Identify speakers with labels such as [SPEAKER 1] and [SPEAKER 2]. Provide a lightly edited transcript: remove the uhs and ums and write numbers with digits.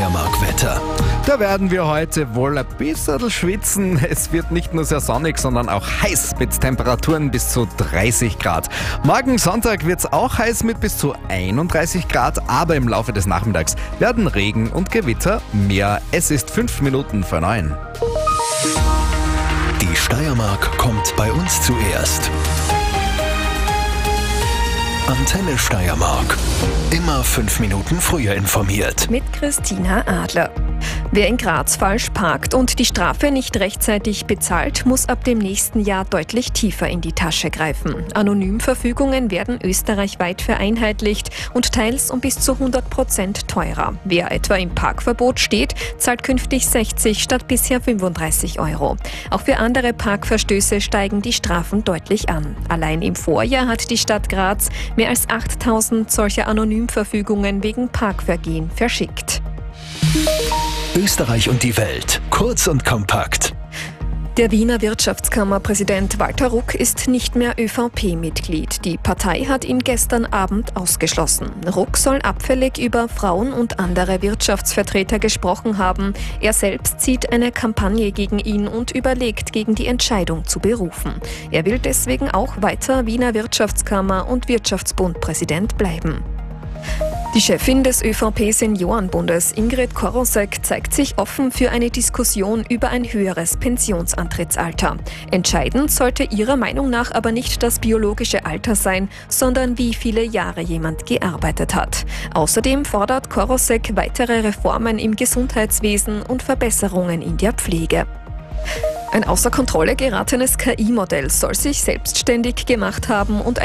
[SPEAKER 1] Steiermark-Wetter.
[SPEAKER 2] Da werden wir heute wohl ein bisschen schwitzen. Es wird nicht nur sehr sonnig, sondern auch heiß mit Temperaturen bis zu 30 Grad. Morgen Sonntag wird es auch heiß mit bis zu 31 Grad, aber im Laufe des Nachmittags werden Regen und Gewitter mehr. Es ist 5 Minuten vor 9.
[SPEAKER 1] Die Steiermark kommt bei uns zuerst. Antenne Steiermark. Immer 5 Minuten früher informiert.
[SPEAKER 3] Mit Christina Adler. Wer in Graz falsch parkt und die Strafe nicht rechtzeitig bezahlt, muss ab dem nächsten Jahr deutlich tiefer in die Tasche greifen. Anonymverfügungen werden österreichweit vereinheitlicht und teils um bis zu 100% teurer. Wer etwa im Parkverbot steht, zahlt künftig 60 statt bisher 35 €. Auch für andere Parkverstöße steigen die Strafen deutlich an. Allein im Vorjahr hat die Stadt Graz mehr als 8000 solcher Anonymverfügungen wegen Parkvergehen verschickt.
[SPEAKER 1] Österreich und die Welt. Kurz und kompakt.
[SPEAKER 3] Der Wiener Wirtschaftskammerpräsident Walter Ruck ist nicht mehr ÖVP-Mitglied. Die Partei hat ihn gestern Abend ausgeschlossen. Ruck soll abfällig über Frauen und andere Wirtschaftsvertreter gesprochen haben. Er selbst zieht eine Kampagne gegen ihn und überlegt, gegen die Entscheidung zu berufen. Er will deswegen auch weiter Wiener Wirtschaftskammer- und Wirtschaftsbund-Präsident bleiben. Die Chefin des ÖVP-Seniorenbundes, Ingrid Korosek, zeigt sich offen für eine Diskussion über ein höheres Pensionsantrittsalter. Entscheidend sollte ihrer Meinung nach aber nicht das biologische Alter sein, sondern wie viele Jahre jemand gearbeitet hat. Außerdem fordert Korosek weitere Reformen im Gesundheitswesen und Verbesserungen in der Pflege. Ein außer Kontrolle geratenes KI-Modell soll sich selbstständig gemacht haben und